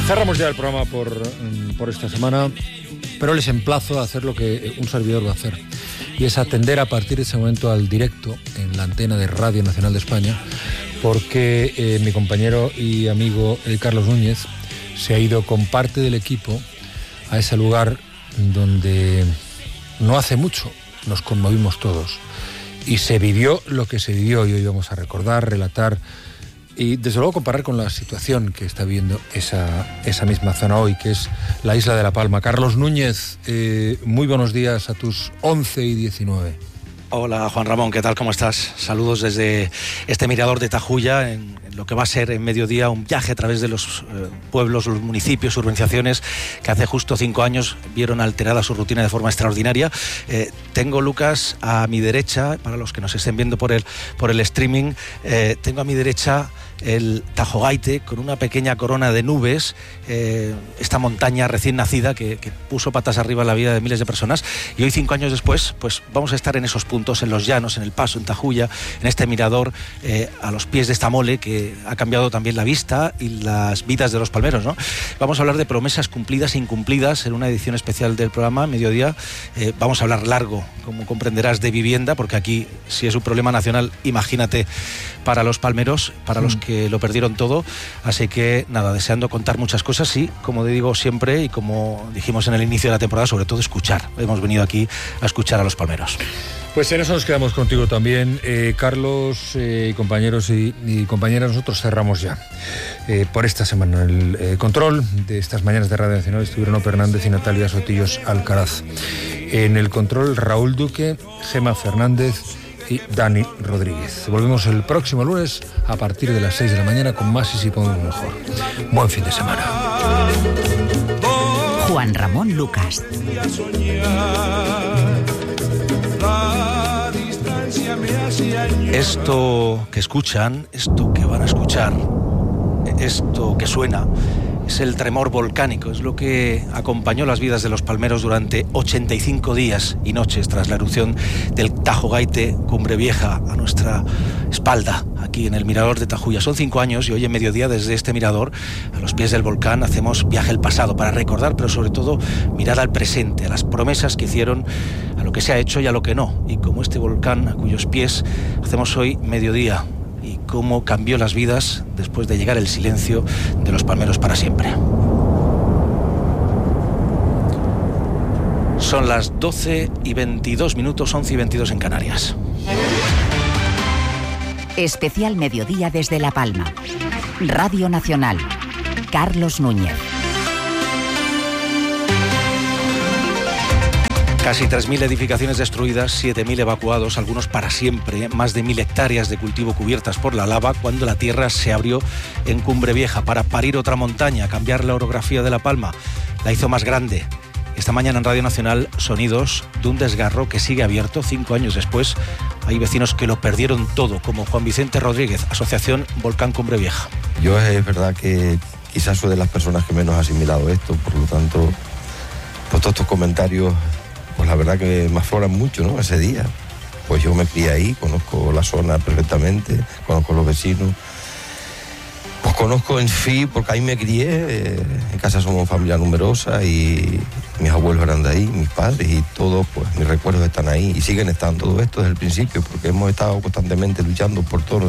Cerramos ya el programa por esta semana, pero les emplazo a hacer lo que un servidor va a hacer, y es atender a partir de ese momento al directo en la antena de Radio Nacional de España, porque mi compañero y amigo Carlos Núñez se ha ido con parte del equipo a ese lugar donde no hace mucho nos conmovimos todos y se vivió lo que se vivió, y hoy vamos a recordar, relatar y desde luego comparar con la situación que está viviendo esa misma zona hoy, que es la isla de La Palma. Carlos Núñez, muy buenos días a tus 11:19. Hola Juan Ramón, ¿qué tal? ¿Cómo estás? Saludos desde este mirador de Tajuya, en lo que va a ser en mediodía un viaje a través de los pueblos, los municipios, urbanizaciones que hace justo 5 años vieron alterada su rutina de forma extraordinaria. Tengo, Lucas, a mi derecha, para los que nos estén viendo por el streaming, tengo a mi derecha el Tajogaite con una pequeña corona de nubes, esta montaña recién nacida que puso patas arriba en la vida de miles de personas, y hoy 5 años después pues vamos a estar en esos puntos, en los llanos, en el paso, en Tajuya, en este mirador, a los pies de esta mole que ha cambiado también la vista y las vidas de los palmeros, ¿no? Vamos a hablar de promesas cumplidas e incumplidas en una edición especial del programa Mediodía. Vamos a hablar largo, como comprenderás, de vivienda, porque aquí, si es un problema nacional, imagínate para los palmeros, para los que lo perdieron todo. Así que nada, deseando contar muchas cosas y, como digo siempre y como dijimos en el inicio de la temporada, sobre todo escuchar. Hemos venido aquí a escuchar a los palmeros. Pues en eso nos quedamos contigo también, Carlos, compañeros y compañeras. Nosotros cerramos ya por esta semana. El control de estas mañanas de Radio Nacional estuvieron Ope Hernández y Natalia Sotillos Alcaraz. En el control, Raúl Duque, Gema Fernández y Dani Rodríguez. Volvemos el próximo lunes a partir de las 6 de la mañana con más Y si podemos mejor. Buen fin de semana. Juan Ramón Lucas. Esto que escuchan, esto que van a escuchar, esto que suena, es el tremor volcánico, es lo que acompañó las vidas de los palmeros durante 85 días y noches tras la erupción del Tajogaite, Cumbre Vieja, a nuestra espalda, aquí en el mirador de Tajuya. Son 5 años y hoy en mediodía, desde este mirador, a los pies del volcán, hacemos viaje al pasado para recordar, pero sobre todo mirar al presente, a las promesas que hicieron, a lo que se ha hecho y a lo que no. Y como este volcán a cuyos pies hacemos hoy mediodía, y cómo cambió las vidas después de llegar el silencio de los palmeros para siempre. Son las 12:22, 11:22 en Canarias. Especial Mediodía desde La Palma. Radio Nacional. Carlos Núñez. Casi 3.000 edificaciones destruidas, 7.000 evacuados, algunos para siempre, más de 1.000 hectáreas de cultivo cubiertas por la lava cuando la tierra se abrió en Cumbre Vieja para parir otra montaña, cambiar la orografía de La Palma. La hizo más grande. Esta mañana en Radio Nacional, sonidos de un desgarro que sigue abierto 5 años después. Hay vecinos que lo perdieron todo, como Juan Vicente Rodríguez, Asociación Volcán Cumbre Vieja. Yo es verdad que quizás soy de las personas que menos ha asimilado esto, por lo tanto, pues todos estos comentarios, pues la verdad que me afloran mucho, ¿no? Ese día. Pues yo me crié ahí, conozco la zona perfectamente, conozco los vecinos. Pues conozco en fin, porque ahí me crié, en casa somos familia numerosa y mis abuelos eran de ahí, mis padres y todos, pues mis recuerdos están ahí y siguen estando todo esto desde el principio, porque hemos estado constantemente luchando por todo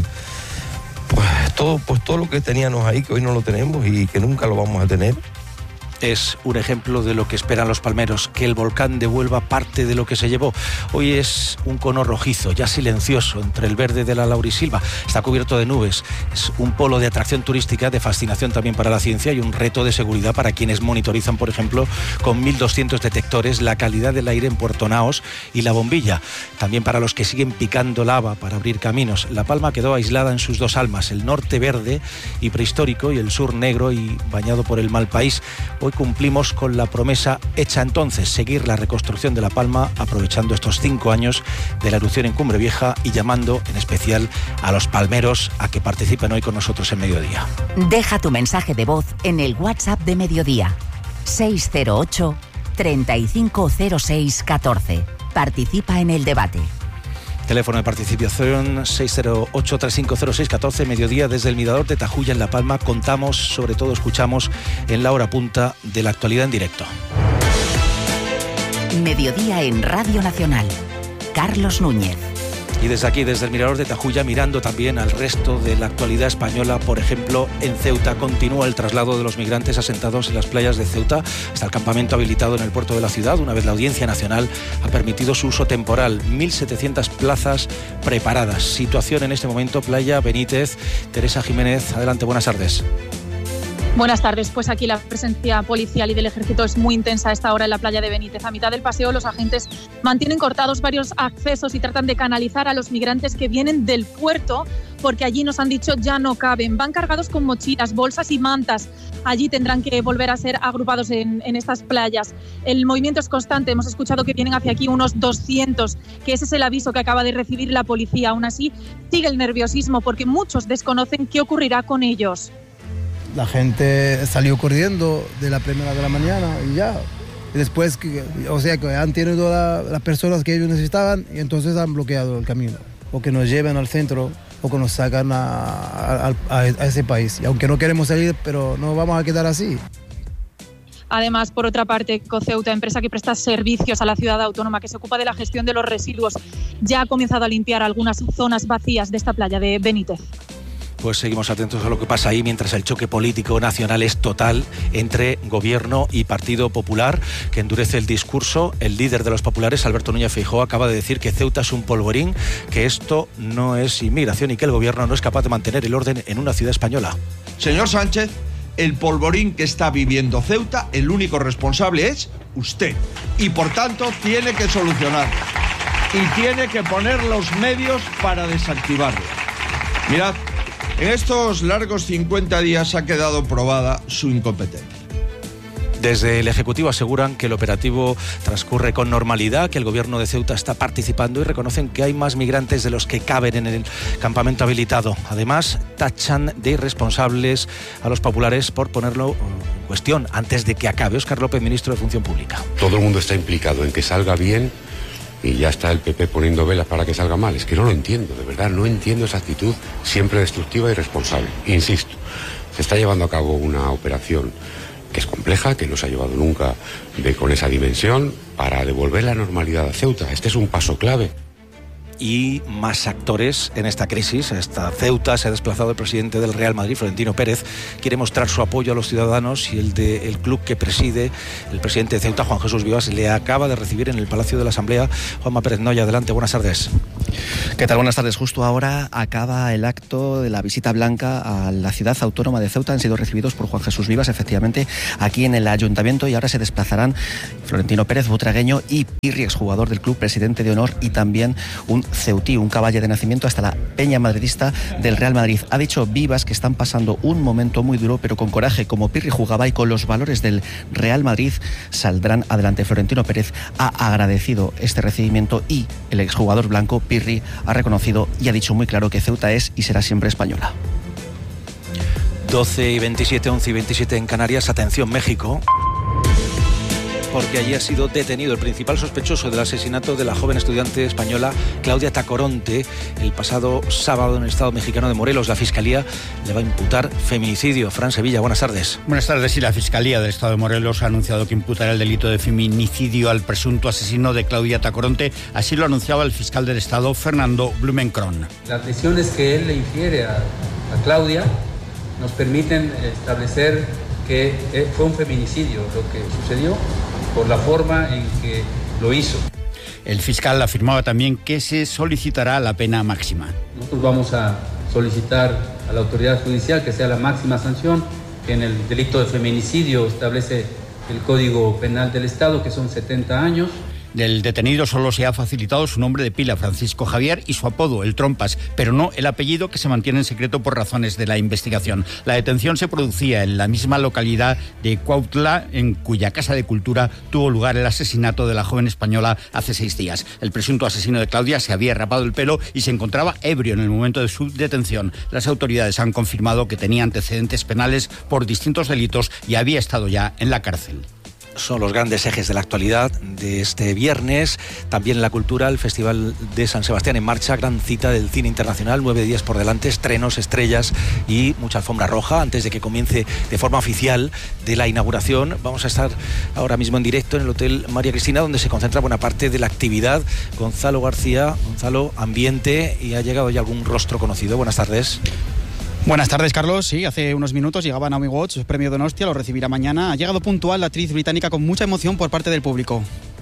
lo que teníamos ahí, que hoy no lo tenemos y que nunca lo vamos a tener. Es un ejemplo de lo que esperan los palmeros, que el volcán devuelva parte de lo que se llevó. Hoy es un cono rojizo, ya silencioso, entre el verde de la laurisilva. Está cubierto de nubes. Es un polo de atracción turística, de fascinación también para la ciencia y un reto de seguridad para quienes monitorizan, por ejemplo, con 1.200 detectores, la calidad del aire en Puerto Naos y La Bombilla. También para los que siguen picando lava para abrir caminos. La Palma quedó aislada en sus dos almas, el norte verde y prehistórico y el sur negro y bañado por el mal país. Hoy cumplimos con la promesa hecha entonces, seguir la reconstrucción de La Palma aprovechando estos 5 años de la erupción en Cumbre Vieja y llamando en especial a los palmeros a que participen hoy con nosotros en Mediodía. Deja tu mensaje de voz en el WhatsApp de Mediodía 608 350614. Participa en el debate. Teléfono de participación 608-3506-14, mediodía desde el Mirador de Tajuya en La Palma. Contamos, sobre todo escuchamos en la hora punta de la actualidad en directo. Mediodía en Radio Nacional. Carlos Núñez. Y desde aquí, desde el Mirador de Tajuya, mirando también al resto de la actualidad española, por ejemplo, en Ceuta continúa el traslado de los migrantes asentados en las playas de Ceuta hasta el campamento habilitado en el puerto de la ciudad, una vez la Audiencia Nacional ha permitido su uso temporal. 1.700 plazas preparadas. Situación en este momento, Playa Benítez. Teresa Jiménez, adelante, buenas tardes. Buenas tardes. Pues aquí la presencia policial y del ejército es muy intensa a esta hora en la playa de Benítez. A mitad del paseo los agentes mantienen cortados varios accesos y tratan de canalizar a los migrantes que vienen del puerto, porque allí nos han dicho ya no caben. Van cargados con mochilas, bolsas y mantas. Allí tendrán que volver a ser agrupados en estas playas. El movimiento es constante. Hemos escuchado que vienen hacia aquí unos 200, que ese es el aviso que acaba de recibir la policía. Aún así, sigue el nerviosismo porque muchos desconocen qué ocurrirá con ellos. La gente salió corriendo de la primera de la mañana y ya. Y después, que han tenido las personas que ellos necesitaban y entonces han bloqueado el camino. O que nos lleven al centro o que nos sacan a ese país. Y aunque no queremos salir, pero no vamos a quedar así. Además, por otra parte, Ecoceuta, empresa que presta servicios a la ciudad autónoma, que se ocupa de la gestión de los residuos, ya ha comenzado a limpiar algunas zonas vacías de esta playa de Benítez. Pues seguimos atentos a lo que pasa ahí, mientras el choque político nacional es total entre Gobierno y Partido Popular, que endurece el discurso. El líder de los populares, Alberto Núñez Feijóo, acaba de decir que Ceuta es un polvorín, que esto no es inmigración y que el Gobierno no es capaz de mantener el orden en una ciudad española. Señor Sánchez, el polvorín que está viviendo Ceuta, el único responsable es usted. Y por tanto tiene que solucionarlo. Y tiene que poner los medios para desactivarlo. Mirad, en estos largos 50 días ha quedado probada su incompetencia. Desde el Ejecutivo aseguran que el operativo transcurre con normalidad, que el Gobierno de Ceuta está participando y reconocen que hay más migrantes de los que caben en el campamento habilitado. Además, tachan de irresponsables a los populares por ponerlo en cuestión antes de que acabe. Óscar López, ministro de Función Pública. Todo el mundo está implicado en que salga bien y ya está el PP poniendo velas para que salga mal. Es que no lo entiendo, de verdad, no entiendo esa actitud siempre destructiva y irresponsable. Insisto, se está llevando a cabo una operación que es compleja, que no se ha llevado nunca con esa dimensión, para devolver la normalidad a Ceuta. Este es un paso clave. Y más actores en esta crisis. Hasta Ceuta se ha desplazado el presidente del Real Madrid, Florentino Pérez. Quiere mostrar su apoyo a los ciudadanos y el del club que preside el presidente de Ceuta, Juan Jesús Vivas, le acaba de recibir en el Palacio de la Asamblea. Juanma Pérez Noya, adelante, buenas tardes. ¿Qué tal? Buenas tardes. Justo ahora acaba el acto de la visita blanca a la ciudad autónoma de Ceuta. Han sido recibidos por Juan Jesús Vivas, efectivamente, aquí en el ayuntamiento, y ahora se desplazarán Florentino Pérez, butragueño, y Pirri, exjugador del club, presidente de honor, y también un ceutí, un caballo de nacimiento, hasta la peña madridista del Real Madrid. Ha dicho Vivas que están pasando un momento muy duro, pero con coraje, como Pirri jugaba y con los valores del Real Madrid, saldrán adelante. Florentino Pérez ha agradecido este recibimiento y el exjugador blanco, Pirri, ha reconocido y ha dicho muy claro que Ceuta es y será siempre española. 12:27, 11:27 en Canarias. Atención, México, porque allí ha sido detenido el principal sospechoso del asesinato de la joven estudiante española Claudia Tacoronte el pasado sábado en el estado mexicano de Morelos. La Fiscalía le va a imputar feminicidio. Fran Sevilla, buenas tardes. Buenas tardes. Y la Fiscalía del estado de Morelos ha anunciado que imputará el delito de feminicidio al presunto asesino de Claudia Tacoronte. Así lo anunciaba el fiscal del estado, Fernando Blumenkron. Las lesiones que él le infiere a Claudia nos permiten establecer que fue un feminicidio lo que sucedió, por la forma en que lo hizo. El fiscal afirmaba también que se solicitará la pena máxima. Nosotros vamos a solicitar a la autoridad judicial que sea la máxima sanción, que en el delito de feminicidio establece el Código Penal del Estado, que son 70 años. Del detenido solo se ha facilitado su nombre de pila, Francisco Javier, y su apodo, el Trompas, pero no el apellido, que se mantiene en secreto por razones de la investigación. La detención se producía en la misma localidad de Cuautla, en cuya Casa de Cultura tuvo lugar el asesinato de la joven española hace 6 días. El presunto asesino de Claudia se había rapado el pelo y se encontraba ebrio en el momento de su detención. Las autoridades han confirmado que tenía antecedentes penales por distintos delitos y había estado ya en la cárcel. son los grandes ejes de la actualidad de este viernes. También la cultura, el Festival de San Sebastián en marcha, gran cita del cine internacional, 9 días por delante, estrenos, estrellas y mucha alfombra roja. Antes de que comience de forma oficial de la inauguración, vamos a estar ahora mismo en directo en el Hotel María Cristina, donde se concentra buena parte de la actividad. Gonzalo García, Gonzalo, ambiente, y ha llegado ya algún rostro conocido. Buenas tardes. Buenas tardes, Carlos. Sí, hace unos minutos llegaba Naomi Watts, premio Donostia, lo recibirá mañana. Ha llegado puntual la actriz británica con mucha emoción por parte del público.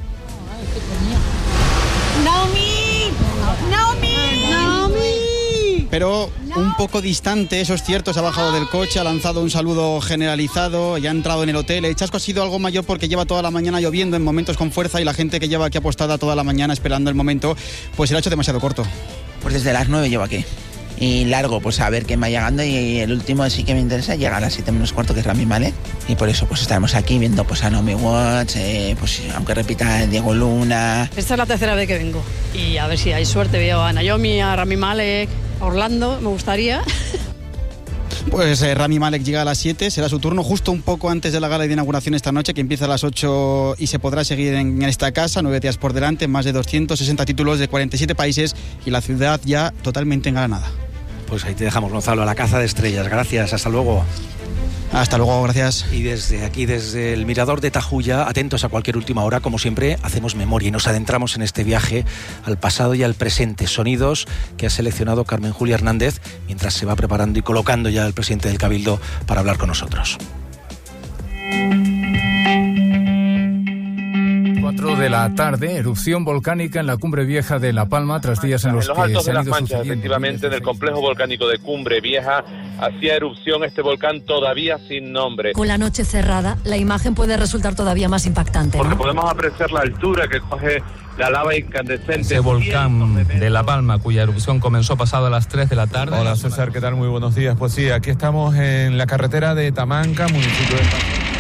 ¡Naomi! ¡Naomi! ¡Naomi! Pero un poco distante, eso es cierto, se ha bajado del coche, ha lanzado un saludo generalizado y ha entrado en el hotel. El chasco ha sido algo mayor porque lleva toda la mañana lloviendo en momentos con fuerza y la gente que lleva aquí apostada toda la mañana esperando el momento, pues se le ha hecho demasiado corto. Pues desde las 9 llevo aquí. Y largo, pues a ver quién va llegando, y el último sí que me interesa llega a las 7 menos cuarto, que es Rami Malek, y por eso pues estaremos aquí viendo pues a Naomi Watts, pues aunque repita Diego Luna. Esta es la tercera vez que vengo y a ver si hay suerte, veo a Naomi, a Rami Malek, a Orlando, me gustaría. Pues Rami Malek llega a las 7, será su turno justo un poco antes de la gala de inauguración esta noche, que empieza a las 8 y se podrá seguir en esta casa, 9 días por delante, más de 260 títulos de 47 países y la ciudad ya totalmente engalanada. Pues ahí te dejamos, Gonzalo, a la caza de estrellas. Gracias, hasta luego. Hasta luego, gracias. Y desde aquí, desde el Mirador de Tajuya, atentos a cualquier última hora, como siempre, hacemos memoria y nos adentramos en este viaje al pasado y al presente. Sonidos que ha seleccionado Carmen Julia Hernández mientras se va preparando y colocando ya el presidente del Cabildo para hablar con nosotros. 4 de la tarde, erupción volcánica en la Cumbre Vieja de La Palma, tras días en los que altos se de han las ido Manchas, sucediendo. efectivamente, en el complejo volcánico de Cumbre Vieja, hacía erupción este volcán todavía sin nombre. Con la noche cerrada, la imagen puede resultar todavía más impactante, ¿no? Porque podemos apreciar la altura que coge la lava incandescente. Ese volcán de La Palma, cuya erupción comenzó pasado a las 3 de la tarde. Hola César, ¿qué tal? Muy buenos días. Pues sí, aquí estamos en la carretera de Tamanca, municipio de...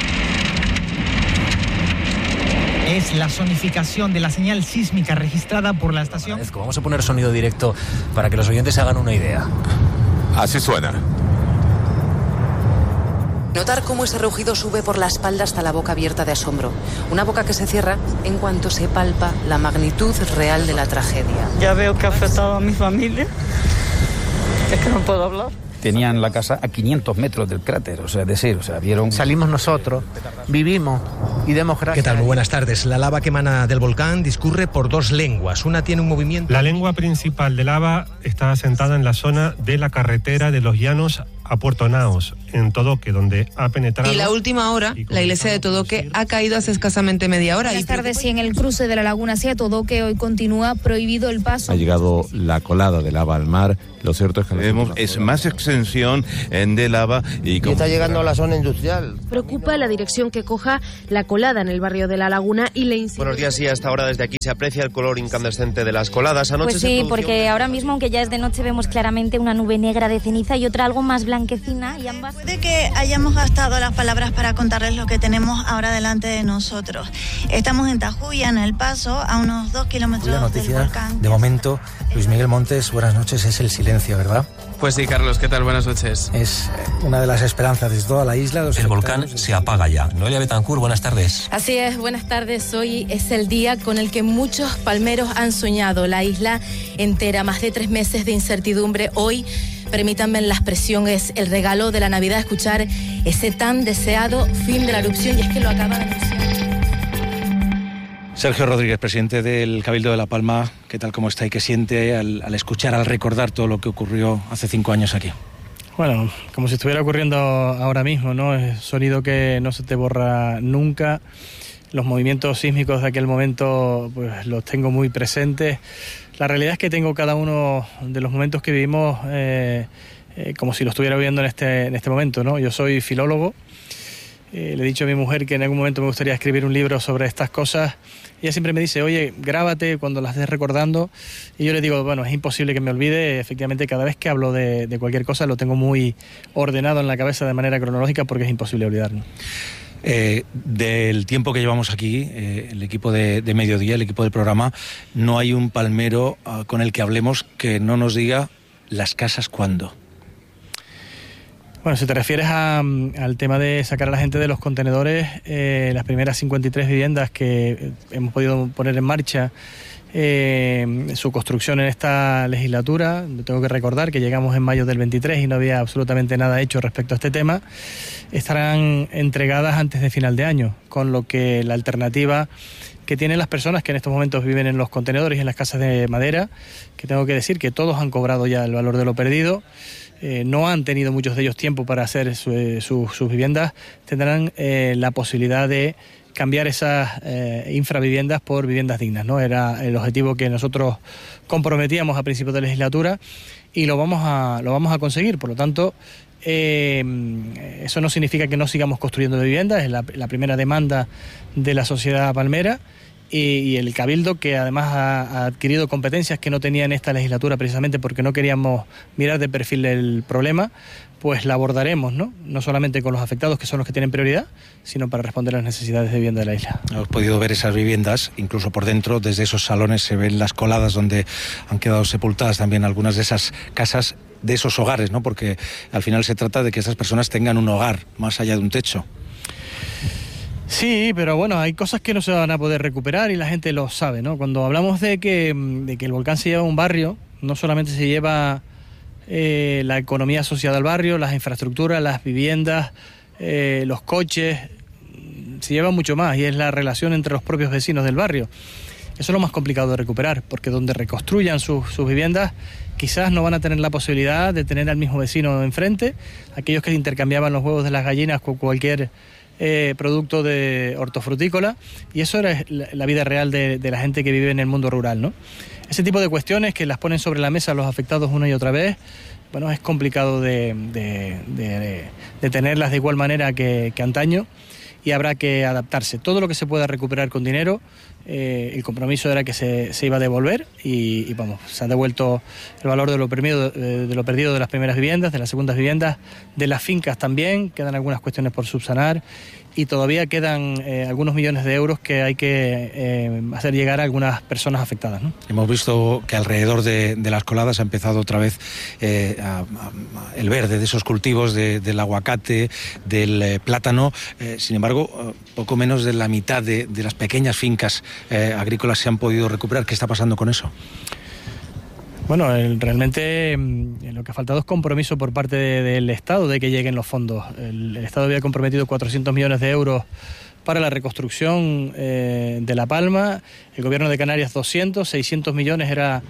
Es la sonificación de la señal sísmica registrada por la estación. Vamos a poner sonido directo para que los oyentes se hagan una idea. Así suena. Notar cómo ese rugido sube por la espalda hasta la boca abierta de asombro. Una boca que se cierra en cuanto se palpa la magnitud real de la tragedia. Ya veo que ha afectado a mi familia. Es que no puedo hablar. Tenían la casa a 500 metros del cráter, vieron... Salimos nosotros, vivimos y demos gracias. ¿Qué tal? Muy buenas tardes. La lava que emana del volcán discurre por dos lenguas. Una tiene un movimiento... La lengua principal de lava está asentada en la zona de la carretera de los Llanos a Puerto Naos, en Todoque, donde ha penetrado... Y la última hora, la iglesia de Todoque ha caído hace escasamente media hora. Buenas tardes, y en el cruce de la laguna hacia Todoque hoy continúa prohibido el paso. Ha llegado la colada de lava al mar. Lo cierto es que... Es más extensión de lava y está llegando a la zona industrial. Preocupa la dirección que coja la colada en el barrio de La Laguna y la incidencia. Buenos días, y hasta ahora desde aquí se aprecia el color incandescente de las coladas. Anoche pues sí, porque ahora mismo, aunque ya es de noche, vemos claramente una nube negra de ceniza y otra algo más blanquecina, y ambas... Puede que hayamos gastado las palabras para contarles lo que tenemos ahora delante de nosotros. Estamos en Tajuya, en El Paso, a unos 2 kilómetros del volcán. De momento, Luis Miguel Montes, buenas noches, es el silencio, ¿verdad? Pues sí, Carlos, ¿qué tal? Buenas noches. Es una de las esperanzas de toda la isla. El volcán se apaga ya. Noelia Betancourt, buenas tardes. Así es, buenas tardes. Hoy es el día con el que muchos palmeros han soñado. La isla entera, más de 3 meses de incertidumbre. Hoy, permítanme la expresión, es el regalo de la Navidad, escuchar ese tan deseado fin de la erupción, y es que lo acaba de anunciar. Sergio Rodríguez, presidente del Cabildo de La Palma, ¿qué tal, cómo está y qué siente al escuchar, al recordar todo lo que ocurrió hace 5 años aquí? Bueno, como si estuviera ocurriendo ahora mismo, ¿no? Es sonido que no se te borra nunca. Los movimientos sísmicos de aquel momento, pues los tengo muy presentes. La realidad es que tengo cada uno de los momentos que vivimos como si lo estuviera viviendo en este momento, ¿no? Yo soy filólogo. Le he dicho a mi mujer que en algún momento me gustaría escribir un libro sobre estas cosas. Ella siempre me dice, oye, grábate cuando las estés recordando. Y yo le digo, bueno, es imposible que me olvide. Efectivamente, cada vez que hablo de cualquier cosa lo tengo muy ordenado en la cabeza de manera cronológica, porque es imposible olvidarlo. Del tiempo que llevamos aquí, el equipo de Mediodía, el equipo del programa, no hay un palmero con el que hablemos que no nos diga las casas cuándo. Bueno, si te refieres al tema de sacar a la gente de los contenedores, las primeras 53 viviendas que hemos podido poner en marcha, su construcción en esta legislatura, tengo que recordar que llegamos en mayo del 23 y no había absolutamente nada hecho respecto a este tema, estarán entregadas antes de final de año, con lo que la alternativa que tienen las personas que en estos momentos viven en los contenedores y en las casas de madera, que tengo que decir que todos han cobrado ya el valor de lo perdido, no han tenido muchos de ellos tiempo para hacer sus viviendas, tendrán la posibilidad de cambiar esas infraviviendas por viviendas dignas, ¿no? Era el objetivo que nosotros comprometíamos a principios de legislatura y lo vamos a conseguir. Por lo tanto, eso no significa que no sigamos construyendo viviendas, es la primera demanda de la sociedad palmera. Y el Cabildo, que además ha adquirido competencias que no tenía en esta legislatura precisamente porque no queríamos mirar de perfil el problema, pues la abordaremos, no solamente con los afectados, que son los que tienen prioridad, sino para responder a las necesidades de vivienda de la isla. Hemos podido ver esas viviendas, incluso por dentro, desde esos salones se ven las coladas donde han quedado sepultadas también algunas de esas casas, de esos hogares, ¿no? Porque al final se trata de que esas personas tengan un hogar más allá de un techo. Sí, pero bueno, hay cosas que no se van a poder recuperar y la gente lo sabe, ¿no? Cuando hablamos de que el volcán se lleva a un barrio, no solamente se lleva la economía asociada al barrio, las infraestructuras, las viviendas, los coches, se lleva mucho más y es la relación entre los propios vecinos del barrio. Eso es lo más complicado de recuperar, porque donde reconstruyan sus viviendas quizás no van a tener la posibilidad de tener al mismo vecino enfrente, aquellos que intercambiaban los huevos de las gallinas con cualquier producto de hortofrutícola, y eso era la vida real de la gente que vive en el mundo rural, ¿no? Ese tipo de cuestiones que las ponen sobre la mesa los afectados una y otra vez, bueno, es complicado de tenerlas de igual manera que antaño, y habrá que adaptarse. Todo lo que se pueda recuperar con dinero, el compromiso era que se iba a devolver y vamos, se ha devuelto el valor de lo perdido de las primeras viviendas, de las segundas viviendas, de las fincas también, quedan algunas cuestiones por subsanar y todavía quedan algunos millones de euros que hay que hacer llegar a algunas personas afectadas, ¿no? Hemos visto que alrededor de las coladas ha empezado otra vez el verde de esos cultivos, del aguacate, del plátano. Sin embargo, poco menos de la mitad de las pequeñas fincas agrícolas se han podido recuperar. ¿Qué está pasando con eso? Bueno, realmente lo que ha faltado es compromiso por parte del Estado de que lleguen los fondos. El Estado había comprometido 400 millones de euros para la reconstrucción de La Palma, el Gobierno de Canarias 600 millones era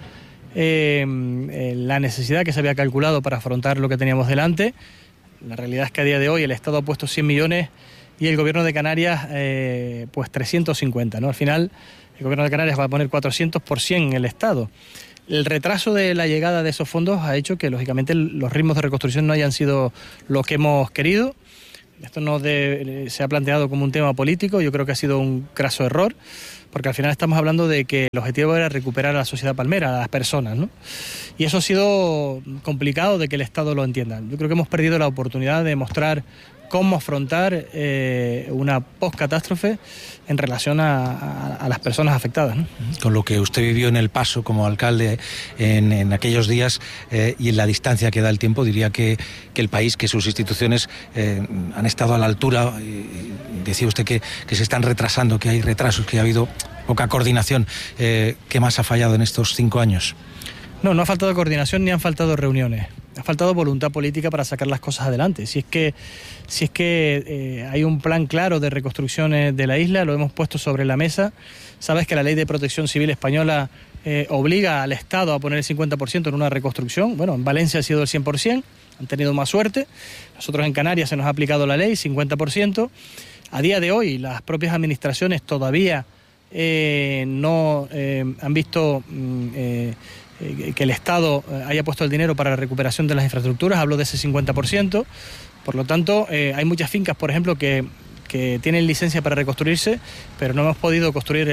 la necesidad que se había calculado para afrontar lo que teníamos delante. La realidad es que a día de hoy el Estado ha puesto 100 millones y el Gobierno de Canarias pues 350, ¿no? Al final el Gobierno de Canarias va a poner 400 por 100 en el Estado. El retraso de la llegada de esos fondos ha hecho que, lógicamente, los ritmos de reconstrucción no hayan sido los que hemos querido. Esto se ha planteado como un tema político, yo creo que ha sido un craso error, porque al final estamos hablando de que el objetivo era recuperar a la sociedad palmera, a las personas, ¿no? Y eso ha sido complicado de que el Estado lo entienda. Yo creo que hemos perdido la oportunidad de mostrar cómo afrontar una post-catástrofe en relación a las personas afectadas, ¿no? Con lo que usted vivió en El Paso como alcalde en aquellos días y en la distancia que da el tiempo, diría que el país, que sus instituciones han estado a la altura. Decía usted que se están retrasando, que hay retrasos, que ha habido poca coordinación. ¿Qué más ha fallado en estos 5 años? No ha faltado coordinación ni han faltado reuniones. Ha faltado voluntad política para sacar las cosas adelante. Si es que hay un plan claro de reconstrucción de la isla, lo hemos puesto sobre la mesa. Sabes que la Ley de Protección Civil española obliga al Estado a poner el 50% en una reconstrucción. Bueno, en Valencia ha sido el 100%, han tenido más suerte. Nosotros en Canarias se nos ha aplicado la ley, 50%. A día de hoy, las propias administraciones todavía no han visto que el Estado haya puesto el dinero para la recuperación de las infraestructuras, hablo de ese 50%, por lo tanto hay muchas fincas, por ejemplo, que tienen licencia para reconstruirse, pero no hemos podido construir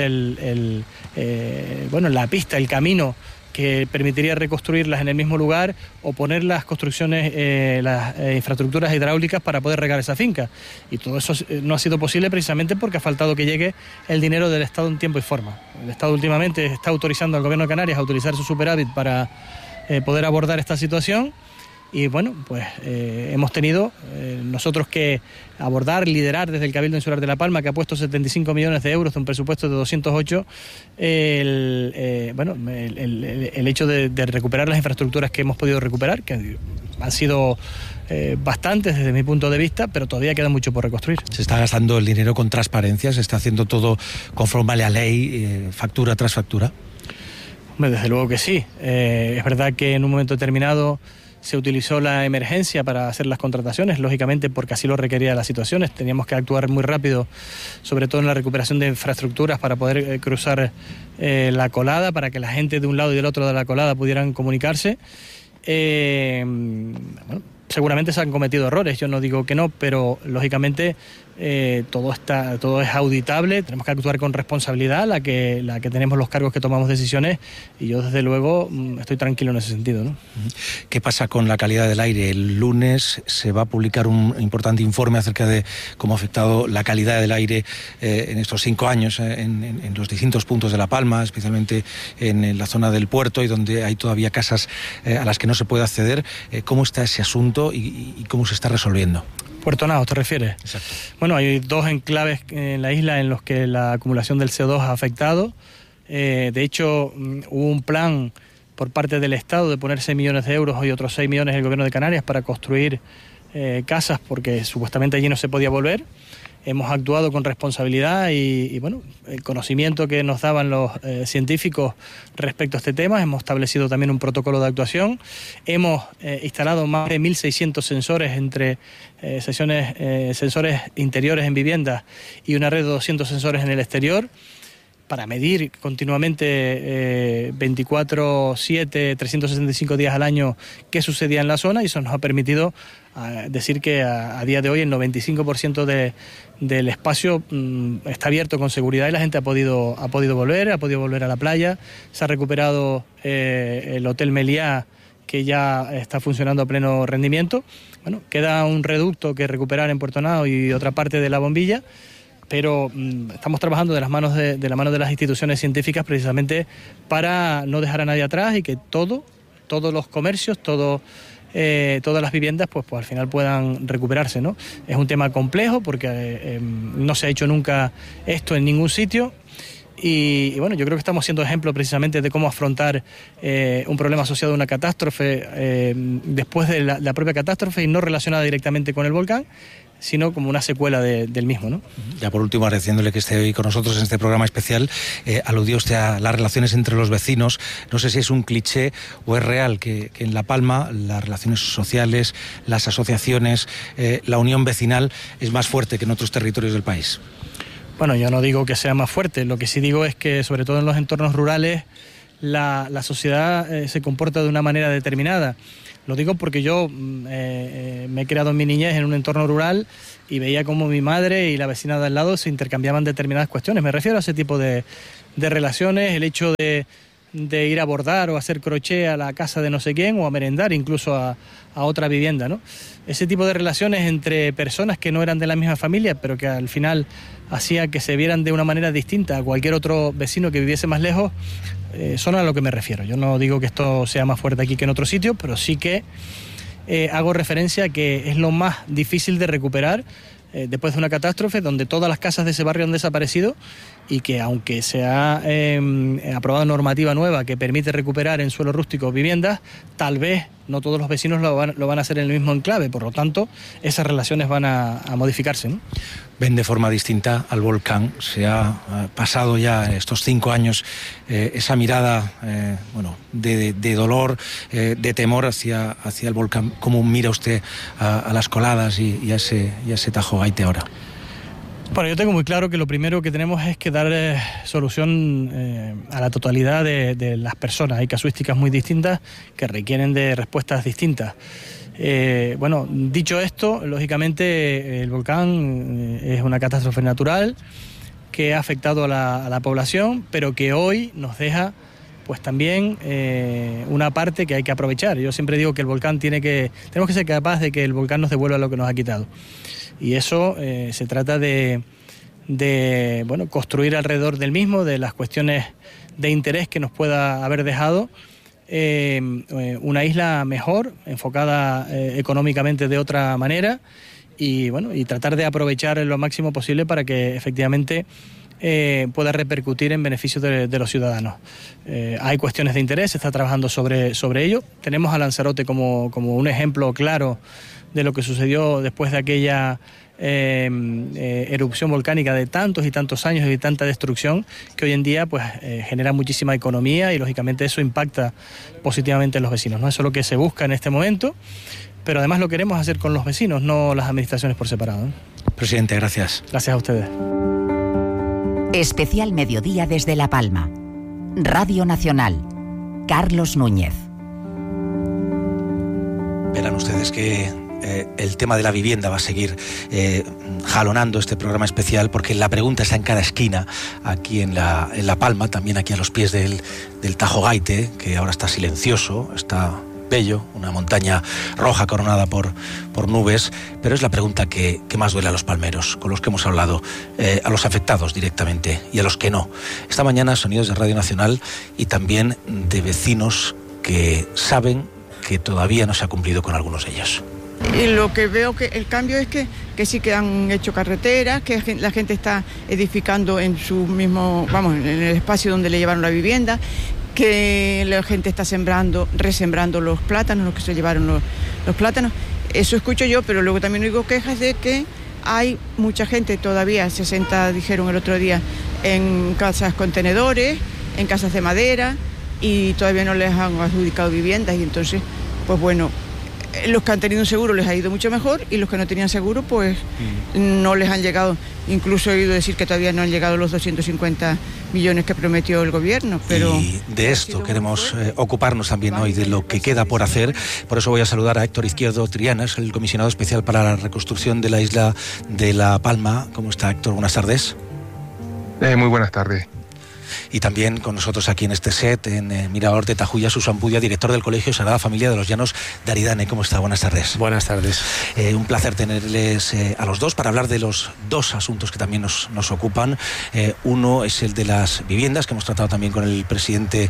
la pista, el camino que permitiría reconstruirlas en el mismo lugar o poner las construcciones, las infraestructuras hidráulicas para poder regar esa finca. Y todo eso no ha sido posible precisamente porque ha faltado que llegue el dinero del Estado en tiempo y forma. El Estado últimamente está autorizando al Gobierno de Canarias a utilizar su superávit para poder abordar esta situación y bueno, pues hemos tenido nosotros que abordar, liderar desde el Cabildo Insular de La Palma, que ha puesto 75 millones de euros de un presupuesto de 208, el hecho de recuperar las infraestructuras que hemos podido recuperar, que han sido bastantes desde mi punto de vista, pero todavía queda mucho por reconstruir. Se está gastando el dinero con transparencia, se está haciendo todo conforme a la ley, factura tras factura. Desde luego que sí. Es verdad que en un momento determinado se utilizó la emergencia para hacer las contrataciones, lógicamente porque así lo requería las situaciones. Teníamos que actuar muy rápido, sobre todo en la recuperación de infraestructuras para poder cruzar la colada, para que la gente de un lado y del otro de la colada pudieran comunicarse. Bueno, seguramente se han cometido errores, yo no digo que no, pero lógicamente todo es auditable, tenemos que actuar con responsabilidad, la que tenemos los cargos que tomamos decisiones, y yo desde luego estoy tranquilo en ese sentido, ¿no? ¿Qué pasa con la calidad del aire? El lunes se va a publicar un importante informe acerca de cómo ha afectado la calidad del aire en estos 5 años en los distintos puntos de La Palma, especialmente en la zona del puerto y donde hay todavía casas a las que no se puede acceder. ¿Cómo está ese asunto y cómo se está resolviendo? Puerto Naos, ¿te refieres? Exacto. Bueno, hay 2 enclaves en la isla en los que la acumulación del CO2 ha afectado. De hecho, hubo un plan por parte del Estado de poner 6 millones de euros y otros 6 millones el Gobierno de Canarias para construir casas, porque supuestamente allí no se podía volver. Hemos actuado con responsabilidad y bueno, el conocimiento que nos daban los científicos respecto a este tema. Hemos establecido también un protocolo de actuación. Hemos instalado más de 1.600 sensores entre sensores interiores en viviendas y una red de 200 sensores en el exterior, para medir continuamente 24/7, 365 días al año qué sucedía en la zona, y eso nos ha permitido decir que a día de hoy el 95% del espacio está abierto con seguridad y la gente ha podido volver a la playa. Se ha recuperado el Hotel Meliá, que ya está funcionando a pleno rendimiento. Bueno, queda un reducto que recuperar en Puerto Naos y otra parte de La Bombilla, pero estamos trabajando de la mano de las instituciones científicas precisamente para no dejar a nadie atrás y que todos los comercios, todas las viviendas pues al final puedan recuperarse, ¿no? Es un tema complejo porque no se ha hecho nunca esto en ningún sitio. Y bueno, yo creo que estamos siendo ejemplo precisamente de cómo afrontar un problema asociado a una catástrofe después de la propia catástrofe y no relacionada directamente con el volcán, sino como una secuela del mismo, ¿no? Ya por último, agradeciéndole que esté hoy con nosotros en este programa especial, aludió usted a las relaciones entre los vecinos. No sé si es un cliché o es real que en La Palma las relaciones sociales, las asociaciones, la unión vecinal es más fuerte que en otros territorios del país. Bueno, yo no digo que sea más fuerte, lo que sí digo es que sobre todo en los entornos rurales la sociedad se comporta de una manera determinada. Lo digo porque yo me he criado en mi niñez en un entorno rural y veía cómo mi madre y la vecina de al lado se intercambiaban determinadas cuestiones. Me refiero a ese tipo de relaciones, el hecho de ir a bordar o a hacer crochet a la casa de no sé quién o a merendar incluso a otra vivienda, ¿no? Ese tipo de relaciones entre personas que no eran de la misma familia, pero que al final hacía que se vieran de una manera distinta a cualquier otro vecino que viviese más lejos, son a lo que me refiero. Yo no digo que esto sea más fuerte aquí que en otro sitio, pero sí que hago referencia a que es lo más difícil de recuperar después de una catástrofe donde todas las casas de ese barrio han desaparecido y que aunque se ha aprobado normativa nueva que permite recuperar en suelo rústico viviendas, tal vez no todos los vecinos lo van a hacer en el mismo enclave, por lo tanto esas relaciones van a modificarse, ¿no? Ven de forma distinta al volcán. Se ha pasado ya estos 5 años esa mirada de dolor, de temor hacia el volcán. ¿Cómo mira usted a las coladas y a ese Tajo Gaite ahora? Bueno, yo tengo muy claro que lo primero que tenemos es que dar solución a la totalidad de las personas. Hay casuísticas muy distintas que requieren de respuestas distintas. Bueno, dicho esto, lógicamente el volcán es una catástrofe natural que ha afectado a la población, pero que hoy nos deja pues también una parte que hay que aprovechar. Yo siempre digo que el volcán tenemos que ser capaces de que el volcán nos devuelva lo que nos ha quitado. Y eso se trata de construir alrededor del mismo, de las cuestiones de interés que nos pueda haber dejado, una isla mejor, enfocada económicamente de otra manera, y bueno, y tratar de aprovechar lo máximo posible para que efectivamente pueda repercutir en beneficio de los ciudadanos. Hay cuestiones de interés, se está trabajando sobre ello. Tenemos a Lanzarote como un ejemplo claro de lo que sucedió después de aquella erupción volcánica de tantos y tantos años y tanta destrucción, que hoy en día pues genera muchísima economía y lógicamente eso impacta positivamente en los vecinos, ¿no? Eso es lo que se busca en este momento, pero además lo queremos hacer con los vecinos, no las administraciones por separado, ¿no? Presidente, gracias. Gracias a ustedes. Especial Mediodía desde La Palma. Radio Nacional. Carlos Núñez. Verán ustedes que el tema de la vivienda va a seguir jalonando este programa especial, porque la pregunta está en cada esquina, aquí en La Palma, también aquí a los pies del Tajo Gaite, que ahora está silencioso, está bello, una montaña roja coronada por nubes, pero es la pregunta que más duele a los palmeros, con los que hemos hablado, a los afectados directamente y a los que no. Esta mañana sonidos de Radio Nacional y también de vecinos que saben que todavía no se ha cumplido con algunos de ellos. Y lo que veo que el cambio es que sí que han hecho carreteras, que la gente está edificando en su mismo, en el espacio donde le llevaron la vivienda, que la gente está resembrando los plátanos, los que se llevaron los plátanos. Eso escucho yo, pero luego también oigo quejas de que hay mucha gente todavía, 60 dijeron el otro día, en casas contenedores, en casas de madera, y todavía no les han adjudicado viviendas, y entonces, pues bueno, los que han tenido un seguro les ha ido mucho mejor, y los que no tenían seguro, pues no les han llegado. Incluso he oído decir que todavía no han llegado los 250 millones que prometió el gobierno, pero... Y de esto queremos ocuparnos también hoy, de lo que queda por hacer. Por eso voy a saludar a Héctor Izquierdo Trianas, el comisionado especial para la reconstrucción de la isla de La Palma. ¿Cómo está, Héctor? Buenas tardes. Muy buenas tardes. Y también con nosotros aquí en este set, en Mirador de Tajuya, Susan Pudia, director del Colegio Sagrada Familia de los Llanos de Aridane. ¿Cómo está? Buenas tardes. Buenas tardes. Un placer tenerles a los dos para hablar de los dos asuntos que también nos ocupan. Uno es el de las viviendas, que hemos tratado también con el presidente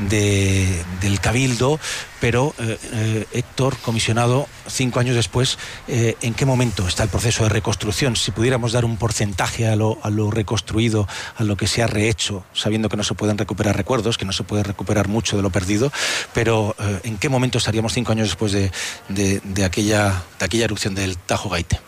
del Cabildo, pero Héctor, comisionado, 5 años después, ¿en qué momento está el proceso de reconstrucción? Si pudiéramos dar un porcentaje a lo reconstruido, a lo que se ha rehecho, sabiendo que no se pueden recuperar recuerdos, que no se puede recuperar mucho de lo perdido, pero ¿en qué momento estaríamos 5 años después de aquella erupción del Tajo Gaite?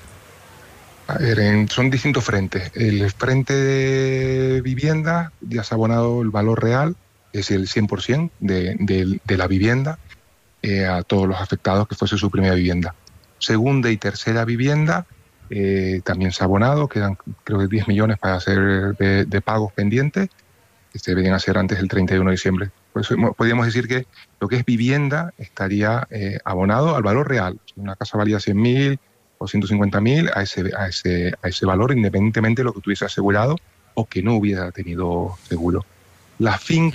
A ver, son distintos frentes. El frente de vivienda ya se ha abonado el valor real, es el 100% de la vivienda a todos los afectados que fuese su primera vivienda. Segunda y tercera vivienda también se ha abonado, quedan creo que 10 millones para hacer de pagos pendientes, que se deberían hacer antes del 31 de diciembre. Por eso podríamos decir que lo que es vivienda estaría abonado al valor real. Si una casa valía 100.000 o 150.000, a ese valor, independientemente de lo que tuviese asegurado o que no hubiera tenido seguro. La finca